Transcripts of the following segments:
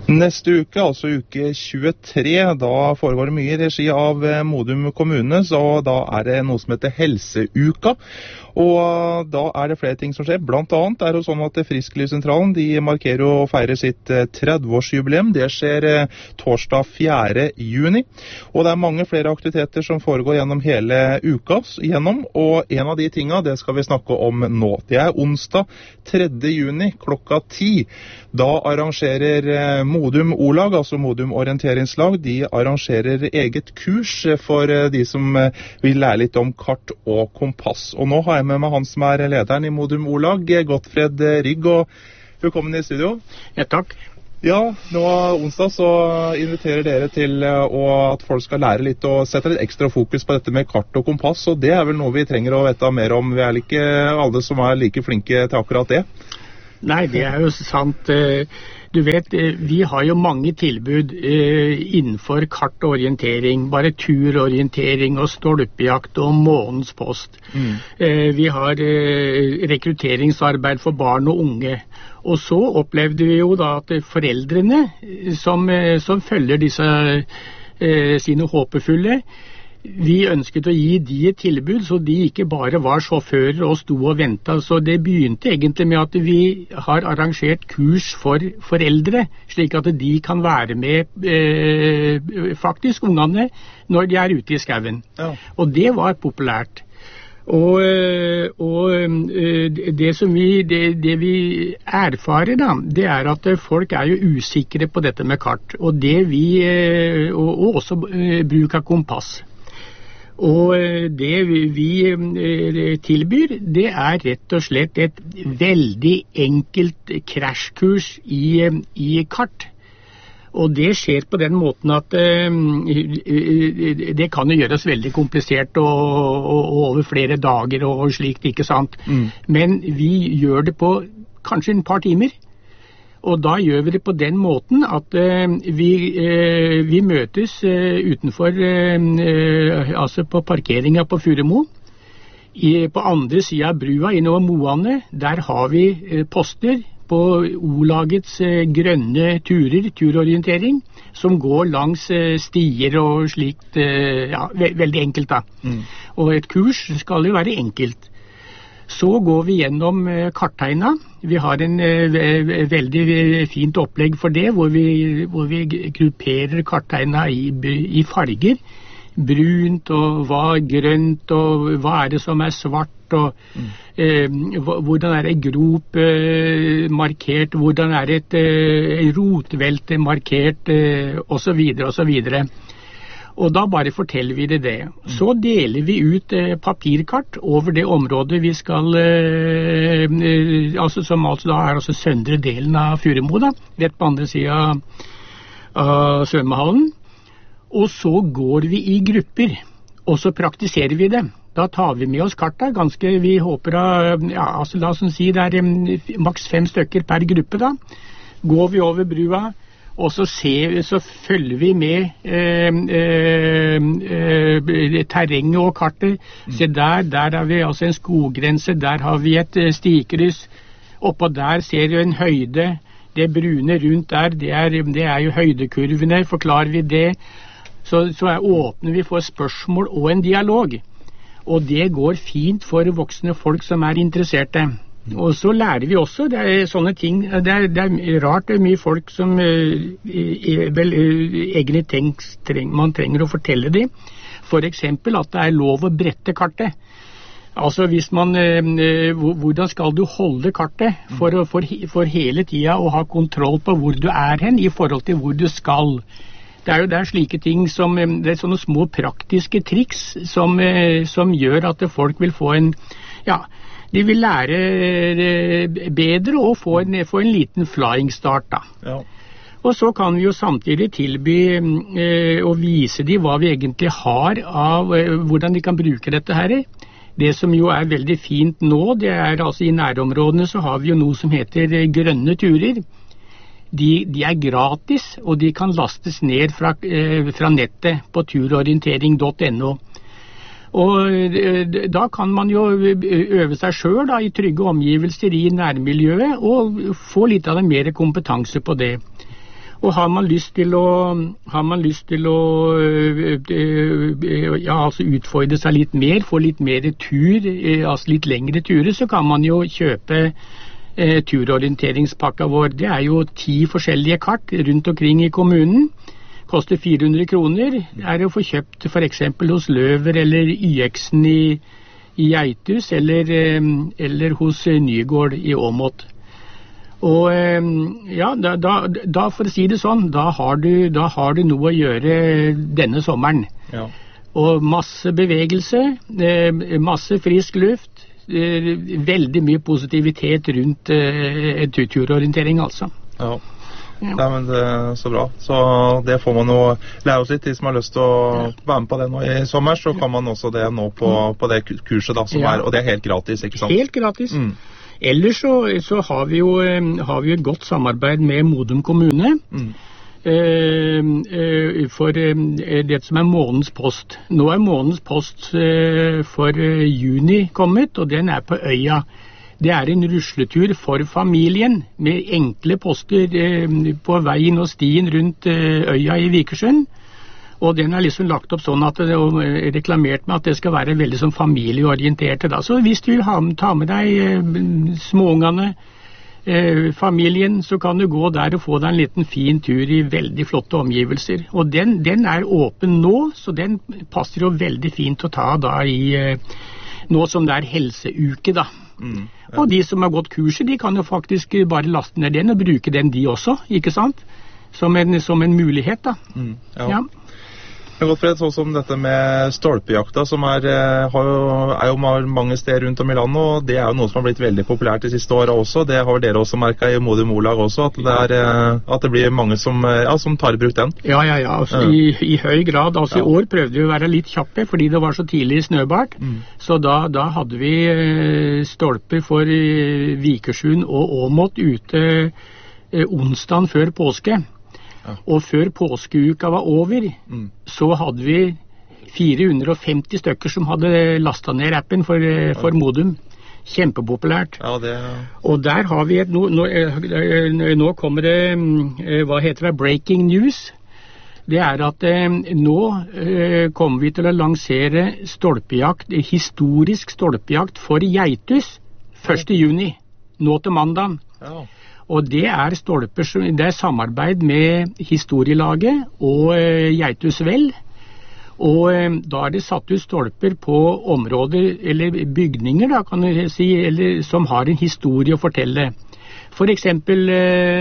Neste uke, altså uke 23, da foregår det mye i regi av Modum kommune, så da det noe som heter Helseuka. Og da det flere ting som skjer. Blant annet det jo sånn at Frisklivssentralen de markerer og feirer sitt 30-årsjubileum. Det skjer torsdag 4. juni. Og det mange flere aktiviteter som foregår gjennom hele uka igjennom. Og en av de tingene, det skal vi snakke om nå. Det onsdag 3. juni klokka 10. Da arrangerer Modum O-lag, altså Modum orienteringslag, de arrangerer eget kurs for de som vil lære litt om kart og kompass. Og nå har jeg med meg han som lederen i Modum O-lag, Gottfred Rygg, og velkommen i studio. Ja, takk. Ja, nå onsdag så inviterer dere til at folk skal lære litt og sette litt ekstra fokus på dette med kart og kompass, og det vel noe vi trenger å vite mer om. Vi vel ikke alle som like flinke til akkurat det. Nei, det jo sant. Du vet, vi har jo mange tilbud innenfor kart og orientering, bare turorientering og stolpejakt og månens post. Vi har rekrutteringsarbeid for barn og unge. Og så opplevde vi jo da at foreldrene som følger disse sine håpefulle, vi ønsket å gi de et tilbud, så de ikke bare var sjåfører og sto og ventet. Så det begynte egentlig med at vi har arrangert kurs for foreldre, slik at de kan være med faktisk ungene når de ute i skauen. Ja. Og det var populært. Og det vi erfarer da, det at folk jo usikre på dette med kart, og og også bruk av kompass. Og det vi tilbyr, det rett og slett et veldig enkelt krasjkurs i kart. Og det skjer på den måten at det kan jo gjøres veldig komplisert og over flere dager og slikt, ikke sant? Men vi gjør det på kanskje et par timer. Og da gjør vi det på den måten at vi møtes utenfor, altså på parkeringen på Furumo. På andre siden av brua innover Moane, der har vi poster på O-lagets grønne turer, turorientering, som går langs stier og slikt, ja, veldig enkelt da. Og et kurs skal jo være enkelt. Så går vi gjennom karttegna. Vi har en veldig fint opplegg for det, hvor vi grupperer karttegna i farger. Brunt, og hva grønt, og hva det som svart, og hvordan det grop markert, hvordan et rotvelte markert, og så videre, og så videre. Og da bare forteller vi det. Så deler vi ut papirkart over det området vi skal, som da altså søndre delen av Furumo, da, rett på andre siden av svømmehallen. Og så går vi i grupper, og så praktiserer vi det. Da tar vi med oss kartet, vi håper ja, altså la oss si det maks 5 stykker per gruppe da. Går vi over brua, og så følger vi med terrenget og kartet. Se der vi altså en skoggrense, der har vi et stikryss. Oppå der ser vi en høyde. Det brune rundt der, det jo høydekurvene, forklarer vi det. Så åpner vi for spørsmål og en dialog. Og det går fint for voksne folk som interesserte. Og så lærer vi også, det sånne ting, det rart, det mye folk som vel egentlig man trenger å fortelle dem. For eksempel at det lov å brette kartet. Altså hvis man, hvordan skal du holde kartet for hele tiden å ha kontroll på hvor du hen i forhold til hvor du skal. Det jo slike ting som, det sånne små praktiske triks som gjør at folk vil få ja, de vil lære bedre og få en liten flying start da. Ja. Og så kan vi jo samtidig tilby og vise dem hva vi egentlig har av hvordan de kan bruke dette her. Det som jo veldig fint nå, det altså i nærområdene så har vi jo noe som heter grønne turer. De gratis, og de kan lastes ned fra nettet på turorientering.no. Og da kan man jo øve seg selv da, i trygge omgivelser i nærmiljøet og få litt av det mer kompetanse på det. Og har man lyst til å altså utfordre seg litt mer, få litt mer tur, altså litt lengre turer, så kan man jo kjøpe turorienteringspakka vår. Det er jo 10 forskjellige kart rundt omkring i kommunen. Koster 400 kroner. Det er å få kjøpt for eksempel hos Løver eller YX-en i Geitus, eller hos Nygård i Åmot. Og ja, da for å si det sånn, da har du noe å gjøre denne sommeren. Ja. Og masse bevegelse, masse frisk luft, veldig mye positivitet rundt turorientering, altså. Ja. Ja, men det er så bra. Så det får man jo lære oss litt. De som har lyst til å være med på det nå i sommer, så kan man også det nå på det kurset da, som og det er helt gratis, ikke sant? Helt gratis. Ellers så har vi jo et godt samarbeid med Modum kommune for det som er månedens post. Nå er månedens post for juni kommet, og den er på Øya. Det er en rusletur for familien med enkle poster på veien og stien rundt Øya i Vikersund. Og den er liksom lagt opp sånn at det er reklamert med at det skal være veldig sånn familieorienterte. Da. Så hvis du vil ta med deg småungene, familien, så kan du gå der og få deg en liten fin tur i veldig flotte omgivelser. Og den er åpen nå, så den passer jo veldig fint å ta da nå som det er helseuke da. Ja. Og de som har gått kurset, de kan jo faktisk bare laste ned den og bruke den de også, ikke sant? Som en mulighet da. Ja. Det er godt, Fred, sånn som dette med stolpejakta, som er jo mange steder rundt om i landet, og det er jo noe som har blitt veldig populært de siste årene også. Det har dere også merket i Modum O-lag også, at det blir mange som tar i bruk den. Ja, altså, i høy grad. Altså, I år prøvde vi å være litt kjappe, fordi det var så tidlig snøbart. Så da hadde vi stolper for Vikersund og Åmot ute onsdagen før påske. Og før påskeuka var over, så hadde vi 450 stykker som hadde lastet ned appen for Modum. Kjempepopulært. Ja, og der har vi nå kommer det, hva heter det, breaking news. Det er at nå kommer vi til å lansere stolpejakt, historisk stolpejakt for Geitus 1. juni, nå til mandag. Ja. Og det er det er samarbeid med historielaget og Geitus Vel. Og da er det satt ut stolper på områder, eller bygninger da, kan du si, som har en historie å fortelle. For eksempel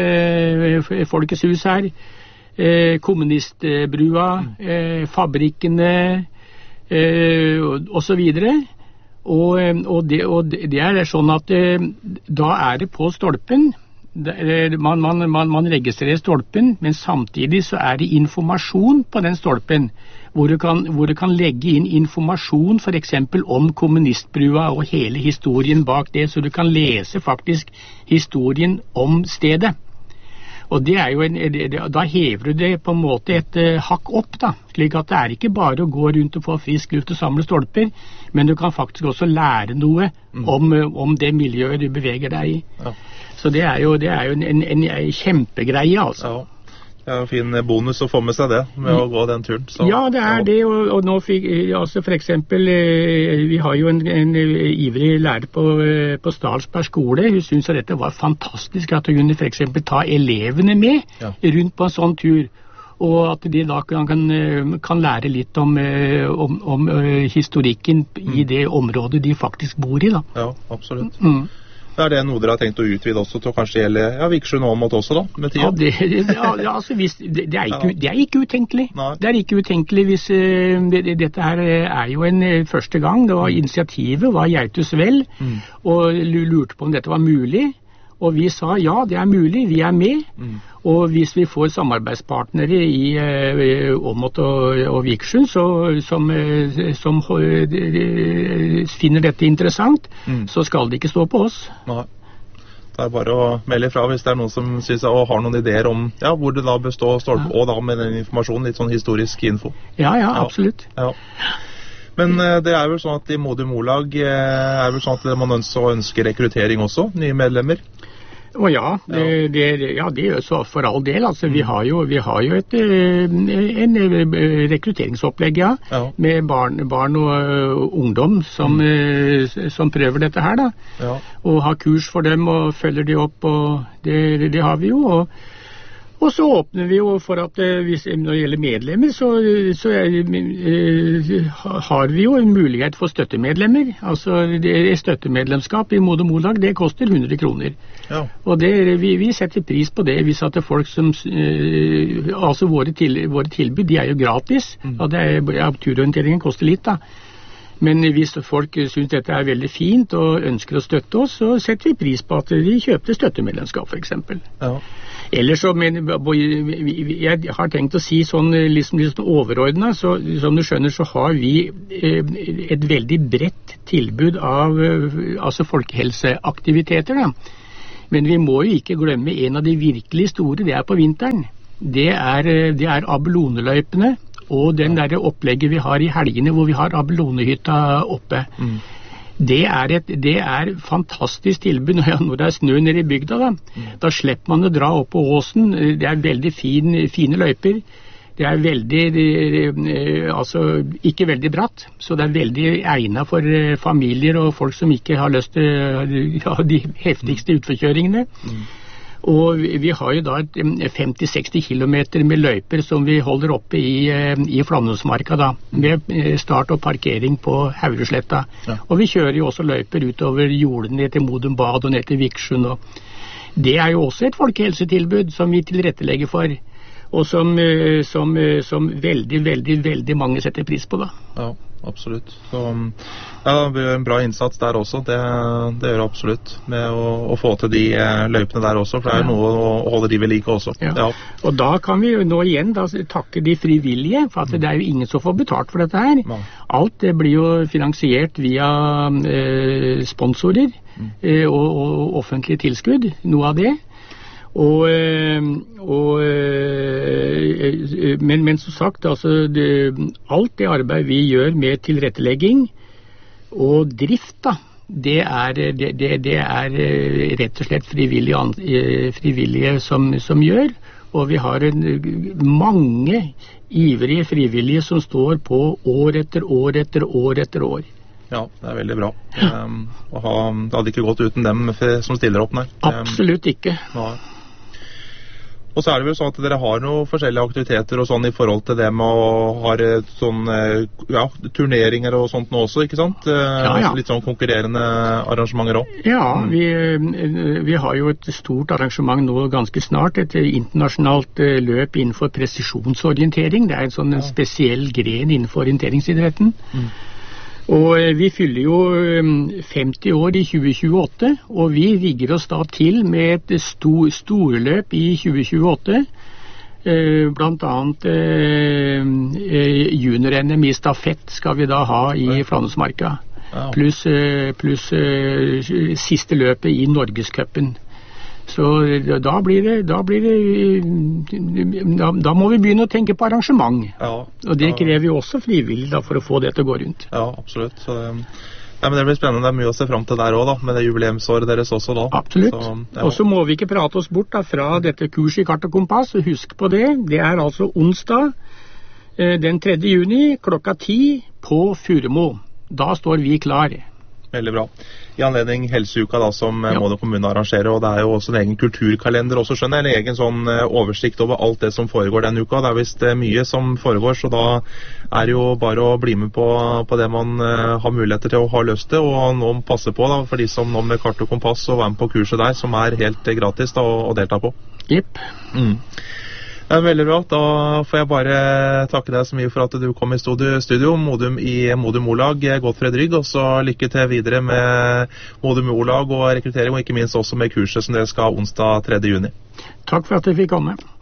Folkets hus her, kommunistbrua, fabrikkene, og så videre. Og det er sånn at da er det på stolpen. Man registrerer stolpen, men samtidig så er det informasjon på den stolpen, hvor du kan legge inn informasjon for eksempel om kommunistbrua og hele historien bak det, så du kan lese faktisk historien om stedet. Og det er jo da hever du det på en måte et hakk opp da, slik at det er ikke bare å gå rundt og få frisk luft og samle stolper, men du kan faktisk også lære noe om det miljøet du beveger deg i. Ja. Så det er jo en kjempegreie, altså. Ja. Det er jo en fin bonus å få med seg det, med å gå den turen. Så, ja, det er det, og nå fikk, altså for eksempel, vi har jo en ivrig lærer på Stalsberg skole. Hun synes at dette var fantastisk, at hun kunne for eksempel ta elevene med rundt på en sånn tur, og at de da kan lære litt om historikken i det området de faktisk bor i, da. Ja, absolutt. Er det noe dere har tenkt å utvide også til å kanskje gjelde Vikersund og Åmot også da, med tiden? Ja, altså, det er ikke utenkelig. Nei. Det er ikke utenkelig hvis dette her er jo en første gang. Det var initiativet var Geitus Vel, og lurte på om dette var mulig. Og vi sa ja, det er mulig, vi er med. Og hvis vi får samarbeidspartnere i Åmot og Vikersund som finner dette interessant, så skal det ikke stå på oss. Nei. Det er bare å melde fra hvis det er noen som synes og har noen ideer om hvor det da bør stå stolpe, og da med den informasjonen, litt sånn historisk info. Ja, absolutt. Ja. Men det er vel sånn at i Modum O-lag er vel sånn at man ønsker rekruttering også, nye medlemmer? Og ja, det gjør så for all del. Altså, vi har jo et rekrutteringsopplegg, med barn og ungdom som prøver dette her, da. Ja. Og har kurs for dem og følger de opp, og det har vi jo. Og så åpner vi jo for at når det gjelder medlemmer, så har vi jo en mulighet for støttemedlemmer. Altså støttemedlemskap i Modum Olag, det koster 100 kroner. Ja. Og vi setter pris på det. Vi satte folk som altså våre tilbud, de er jo gratis. Og turorienteringen koster litt, da. Men hvis folk synes dette er veldig fint og ønsker å støtte oss, så setter vi pris på at de kjøper støttemedlemskap, for eksempel. Ja. Ellers så, jeg har tenkt å si sånn liksom overordnet, så som du skjønner så har vi et veldig bredt tilbud av folkehelseaktiviteter, da. Men vi må jo ikke glemme en av de virkelig store, det er på vinteren. Det er Abelone-løypene. Og den der opplegget vi har i helgene hvor vi har Abelone-hytta oppe. Det er fantastisk tilbud når det er snø nede i bygda. Da slipper man å dra opp på åsen. Det er veldig fine løyper. Det er ikke veldig bratt, så det er veldig egnet for familier og folk som ikke har lyst til de heftigste utforkjøringene. Og vi har jo da 50-60 kilometer med løyper som vi holder oppe i Flamnåsmarka da, med start og parkering på Hauresletta. Ja. Og vi kjører jo også løyper utover jorden ned til Modum Bad og ned til Viksjøen. Det er jo også et folkehelsetilbud som vi tilrettelegger for, og som veldig, veldig, veldig mange setter pris på da. Ja, absolutt. Så, ja, det blir en bra innsats der også, det gjør det absolutt, med å få til de løypene der også, for det er noe å holde de ved like også. Ja. Ja. Og da kan vi jo nå igjen takke de frivillige, for at det er jo ingen som får betalt for dette her. Ja. Alt det blir jo finansiert via sponsorer og offentlige tilskudd, noe av det. Men som sagt, altså alt det arbeid vi gjør med tilrettelegging og drift, da, det er rett og slett frivillige som gjør. Og vi har mange ivrige frivillige som står på år etter år etter år etter år. Ja, det er veldig bra. Det hadde ikke gått uten dem som stiller opp, nei. Absolutt ikke. Nei. Og så er det vel sånn at dere har noen forskjellige aktiviteter og sånn i forhold til det med å ha turneringer og sånt nå også, ikke sant? Ja. Litt sånn konkurrerende arrangementer også. Ja, vi har jo et stort arrangement nå ganske snart, et internasjonalt løp innenfor presisjonsorientering. Det er en sånn spesiell gren innenfor orienteringsidretten. Og vi fyller jo 50 år i 2028, og vi rigger oss da til med et storløp i 2028, blant annet junior-NM i stafett skal vi da ha i Flamnåsmarka, pluss siste løpet i Norgescupen. Så da må vi begynne å tenke på arrangement. Ja, og det krever jo også frivillig da, for å få det til å gå rundt. Ja, absolutt. Så, men det blir spennende. Det er mye å se frem til der også, da, med det jubileumsåret deres også da. Absolutt. Og så må vi ikke prate oss bort da, fra dette kurset i kart og kompass, og husk på det. Det er altså onsdag den 3. juni klokka 10 på Furumo. Da står vi klar. Veldig bra. I anledning Helseuka da, som Modum kommune arrangerer, og det er jo også en egen kulturkalender også, skjønner jeg, en egen sånn oversikt over alt det som foregår den uka. Det er vist mye som foregår, så da er det jo bare å bli med på det man har muligheter til å ha lyst til, og nå passe på da, for de som nå med kart og kompass og være med på kurset der, som er helt gratis da, å delta på. Jepp. Det er veldig bra. Da får jeg bare takke deg så mye for at du kom i studio. Modum i Modum Olag, Gottfred Rygg, og så lykke til videre med Modum Olag og rekruttering, og ikke minst også med kurset som dere skal ha onsdag 3. juni. Takk for at jeg fikk komme.